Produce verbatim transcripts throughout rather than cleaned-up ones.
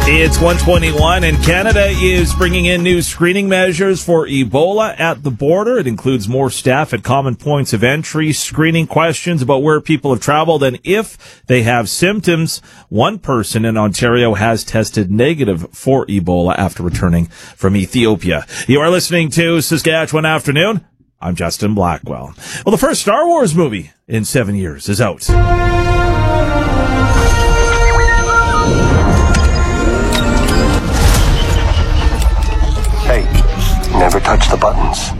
It's one twenty-one, and Canada is bringing in new screening measures for Ebola at the border. It includes more staff at common points of entry, screening questions about where people have traveled and if they have symptoms. One person in Ontario has tested negative for Ebola after returning from Ethiopia. You are listening to Saskatchewan Afternoon. I'm Justin Blackwell. Well, the first Star Wars movie in seven years is out. Never touch the buttons.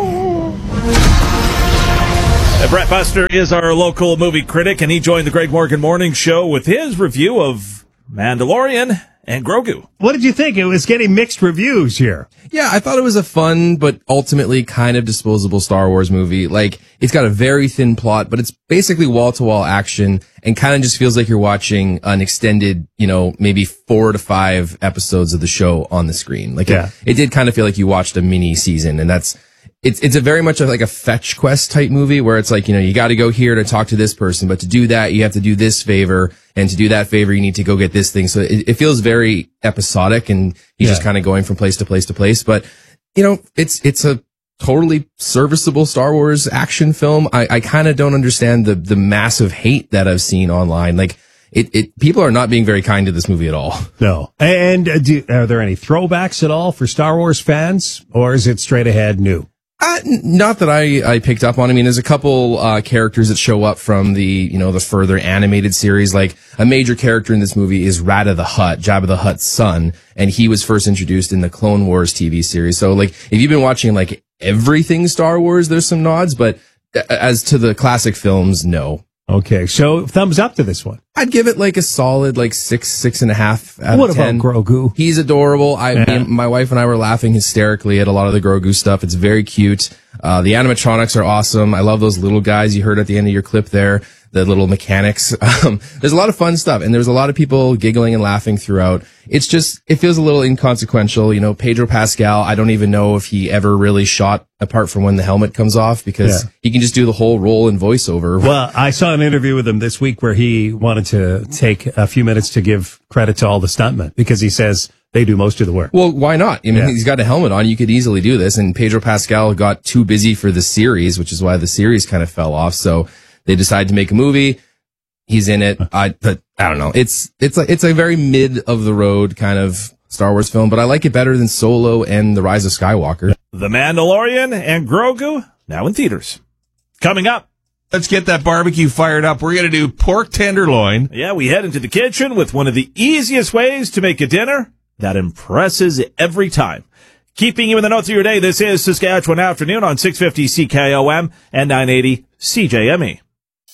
Uh, Brett Buster is our local movie critic, and he joined the Greg Morgan Morning Show with his review of Mandalorian and Grogu. What did you think? It was getting mixed reviews here. Yeah, I thought it was a fun, but ultimately kind of disposable Star Wars movie. Like, it's got a very thin plot, but it's basically wall-to-wall action and kind of just feels like you're watching an extended, you know, maybe four to five episodes of the show on the screen. Like, yeah. it, it did kind of feel like you watched a mini season, and that's, it's, it's a very much of like a fetch quest type movie where it's like, you know, you got to go here to talk to this person, but to do that, you have to do this favor, and to do that favor, you need to go get this thing. So it, it feels very episodic, and he's yeah. just kind of going from place to place to place. But, you know, it's, it's a totally serviceable Star Wars action film. I, I kind of don't understand the, the massive hate that I've seen online. Like, it, it, people are not being very kind to this movie at all. No. And uh, do, are there any throwbacks at all for Star Wars fans, or is it straight ahead new? Uh, not that I, I picked up on. I mean, there's a couple, uh, characters that show up from the, you know, the further animated series. Like, a major character in this movie is Rata the Hutt, Jabba the Hutt's son, and he was first introduced in the Clone Wars T V series. So, like, if you've been watching, like, everything Star Wars, there's some nods, but as to the classic films, no. Okay, so thumbs up to this one. I'd give it like a solid like six, six and a half out what of ten. What about Grogu? He's adorable. I, yeah. me, my wife and I were laughing hysterically at a lot of the Grogu stuff. It's very cute. Uh, the animatronics are awesome. I love those little guys you heard at the end of your clip there, the little mechanics. Um, there's a lot of fun stuff, and there's a lot of people giggling and laughing throughout. It's just, it feels a little inconsequential. You know, Pedro Pascal, I don't even know if he ever really shot apart from when the helmet comes off, because yeah. he can just do the whole role in voiceover. Well, I saw an interview with him this week where he wanted to take a few minutes to give credit to all the stuntmen, because he says they do most of the work. Well, why not? I mean, yeah. he's got a helmet on. You could easily do this. And Pedro Pascal got too busy for the series, which is why the series kind of fell off. So they decided to make a movie. He's in it. I, but I don't know. It's, it's a, it's a very mid of the road kind of Star Wars film, but I like it better than Solo and The Rise of Skywalker. The Mandalorian and Grogu, now in theaters. Coming up. Let's get that barbecue fired up. We're going to do pork tenderloin. Yeah, we head into the kitchen with one of the easiest ways to make a dinner that impresses every time. Keeping you in the notes of your day, this is Saskatchewan Afternoon on six fifty C K O M and nine eighty C J M E.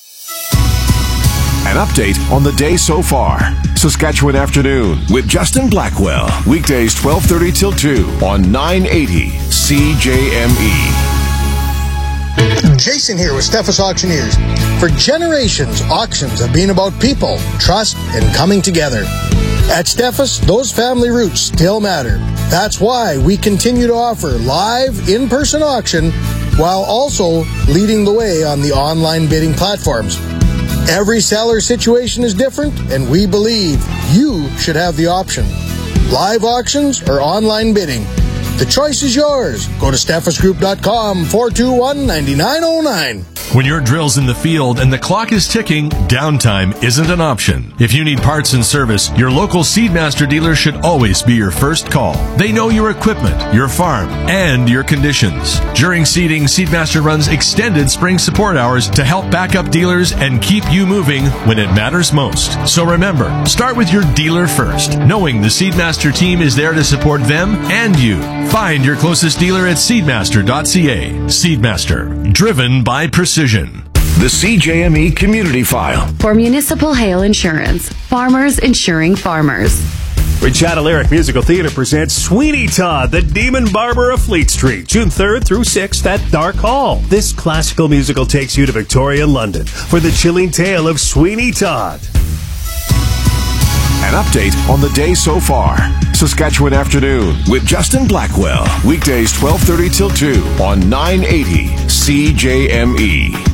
An update on the day so far. Saskatchewan Afternoon with Justin Blackwell. Weekdays twelve thirty till two on nine eighty C J M E. Jason here with Steffes Auctioneers. For generations, auctions have been about people, trust, and coming together. At Steffes, those family roots still matter. That's why we continue to offer live, in-person auction while also leading the way on the online bidding platforms. Every seller situation is different, and we believe you should have the option. Live auctions or online bidding. The choice is yours. Go to steffes group dot com, four two one, nine nine zero nine. When your drill's in the field and the clock is ticking, downtime isn't an option. If you need parts and service, your local Seedmaster dealer should always be your first call. They know your equipment, your farm, and your conditions. During seeding, Seedmaster runs extended spring support hours to help back up dealers and keep you moving when it matters most. So remember, start with your dealer first, knowing the Seedmaster team is there to support them and you. Find your closest dealer at seedmaster dot c a. Seedmaster, driven by precision. The C J M E Community File. For Municipal Hail Insurance, farmers insuring farmers. Regina Lyric Musical Theater presents Sweeney Todd, the Demon Barber of Fleet Street, June third through sixth at Dark Hall. This classical musical takes you to Victorian London for the chilling tale of Sweeney Todd. An update on the day so far. Saskatchewan Afternoon with Justin Blackwell. Weekdays twelve thirty till two on nine eighty C J M E.